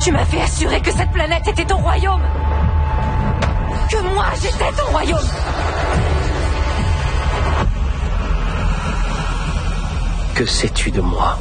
Tu m'as fait assurer que cette planète était ton royaume. Que moi, j'étais ton royaume. Que sais-tu de moi?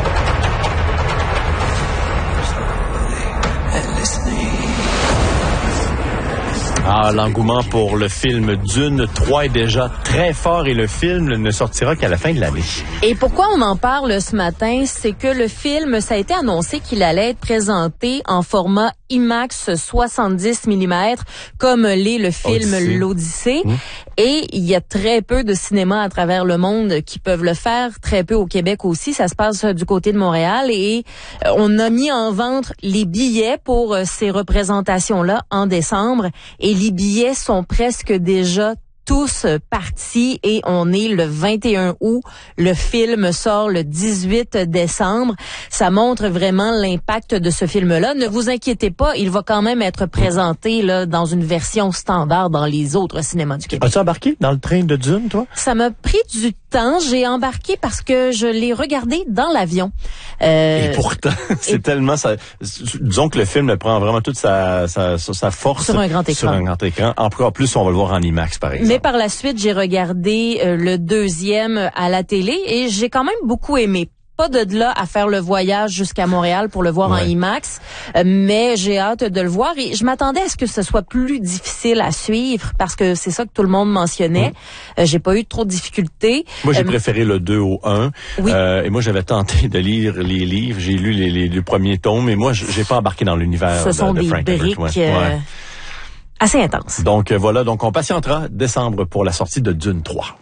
Ah, l'engouement pour le film Dune 3 est déjà très fort et le film ne sortira qu'à la fin de l'année. Et pourquoi on en parle ce matin, c'est que le film, ça a été annoncé qu'il allait être présenté en format IMAX 70 mm, comme l'est le film L'Odyssée. Et il y a très peu de cinémas à travers le monde qui peuvent le faire, très peu au Québec aussi. Ça se passe du côté de Montréal et on a mis en vente les billets pour ces représentations-là en décembre. Et les billets sont presque déjà tous partis et on est le 21 août. Le film sort le 18 décembre. Ça montre vraiment l'impact de ce film-là. Ne vous inquiétez pas, il va quand même être présenté là dans une version standard dans les autres cinémas du Québec. As-tu embarqué dans le train de Dune, toi? Ça m'a pris du temps. J'ai embarqué parce que je l'ai regardé dans l'avion. Et pourtant, c'est tellement ça. Disons que le film prend vraiment toute sa force sur un grand écran. Sur un grand écran. En plus, on va le voir en IMAX, par exemple. Mais par la suite, j'ai regardé le deuxième à la télé et j'ai quand même beaucoup aimé. Pas de là à faire le voyage jusqu'à Montréal pour le voir en IMAX, mais j'ai hâte de le voir et je m'attendais à ce que ce soit plus difficile à suivre parce que c'est ça que tout le monde mentionnait. J'ai pas eu trop de difficultés. Moi, j'ai préféré le 2 au 1. Oui. Et moi, j'avais tenté de lire les livres. J'ai lu les premiers tomes, mais moi, j'ai pas embarqué dans l'univers de Frank Herbert. Ce sont des briques assez intenses. Donc voilà, donc on patientera décembre pour la sortie de Dune 3.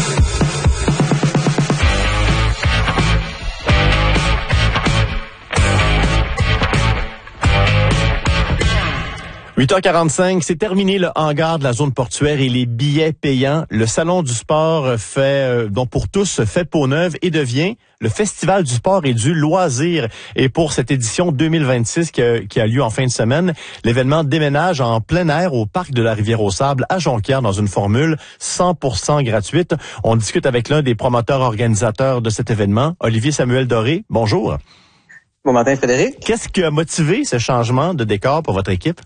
« 8h45, c'est terminé le hangar de la zone portuaire et les billets payants. Le salon du sport dont pour tous fait peau neuve et devient le festival du sport et du loisir. Et pour cette édition 2026 qui a lieu en fin de semaine, l'événement déménage en plein air au parc de la Rivière-aux-Sables à Jonquière dans une formule 100% gratuite. On discute avec l'un des promoteurs organisateurs de cet événement, Olivier Samuel Doré. Bonjour. Bon matin, Frédéric. Qu'est-ce qui a motivé ce changement de décor pour votre équipe?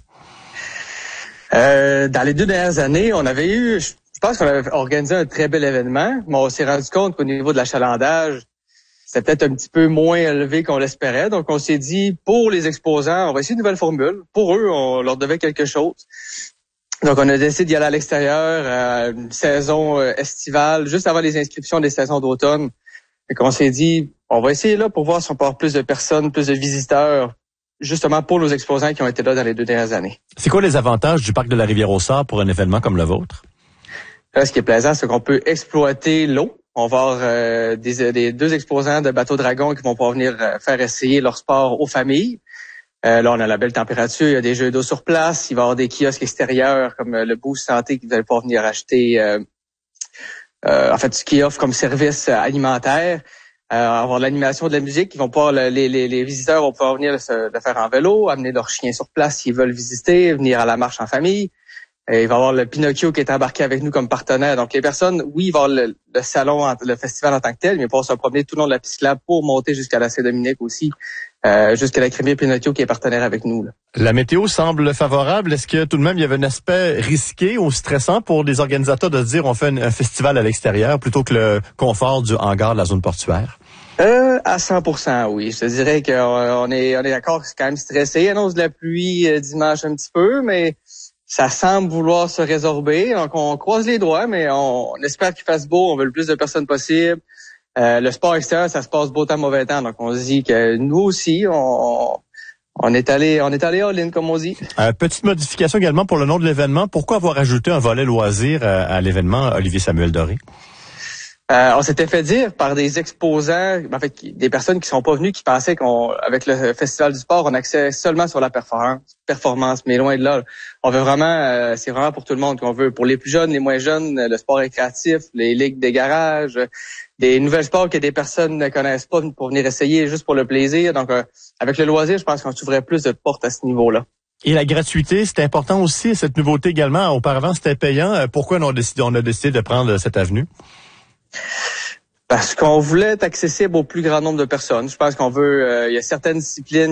Dans les 2 dernières années, je pense qu'on avait organisé un très bel événement, mais on s'est rendu compte qu'au niveau de l'achalandage, c'était peut-être un petit peu moins élevé qu'on l'espérait. Donc, on s'est dit, pour les exposants, on va essayer une nouvelle formule. Pour eux, on leur devait quelque chose. Donc, on a décidé d'y aller à l'extérieur, une saison estivale, juste avant les inscriptions des saisons d'automne. Et qu'on s'est dit, on va essayer là pour voir si on peut avoir plus de personnes, plus de visiteurs, justement pour nos exposants qui ont été là dans les 2 dernières années. C'est quoi les avantages du parc de la Rivière-aux-Sables pour un événement comme le vôtre? Là, ce qui est plaisant, c'est qu'on peut exploiter l'eau. On va avoir des 2 exposants de bateaux dragons qui vont pouvoir venir faire essayer leur sport aux familles. Là, on a la belle température, il y a des jeux d'eau sur place, il va y avoir des kiosques extérieurs comme le Boost Santé qui vous allez pouvoir venir acheter ce qui offre comme service alimentaire. Avoir l'animation de la musique, ils vont pouvoir les visiteurs vont pouvoir venir le faire en vélo, amener leurs chiens sur place s'ils veulent visiter, venir à la marche en famille. Et il va y avoir le Pinocchio qui est embarqué avec nous comme partenaire. Donc les personnes, oui, il va y avoir le salon, le festival en tant que tel, mais ils vont se promener tout le long de la piste cyclable pour monter jusqu'à la Saint-Dominique aussi, jusqu'à la crémière Pinocchio qui est partenaire avec nous. Là. La météo semble favorable. Est-ce que tout de même il y avait un aspect risqué ou stressant pour les organisateurs de se dire on fait un festival à l'extérieur plutôt que le confort du hangar de la zone portuaire? À 100%, oui. Je te dirais qu'on est d'accord que c'est quand même stressé. Annonce de la pluie dimanche un petit peu, mais ça semble vouloir se résorber. Donc, on croise les doigts, mais on espère qu'il fasse beau. On veut le plus de personnes possible. Le sport extérieur, ça se passe beau temps, mauvais temps. Donc, on se dit que nous aussi, on est allé all-in, comme on dit. Petite modification également pour le nom de l'événement. Pourquoi avoir ajouté un volet loisir à l'événement, Olivier Samuel Doré? On s'était fait dire par des exposants, en fait, des personnes qui sont pas venues, qui pensaient qu'avec le Festival du sport, on axait seulement sur la performance, mais loin de là. On veut vraiment, c'est vraiment pour tout le monde qu'on veut. Pour les plus jeunes, les moins jeunes, le sport récréatif, les ligues des garages, des nouvelles sports que des personnes ne connaissent pas pour venir essayer juste pour le plaisir. Donc, avec le loisir, je pense qu'on s'ouvrait plus de portes à ce niveau-là. Et la gratuité, c'est important aussi, cette nouveauté également. Auparavant, c'était payant. Pourquoi on a décidé de prendre cette avenue? Parce qu'on voulait être accessible au plus grand nombre de personnes. Je pense qu'on veut, il y a certaines disciplines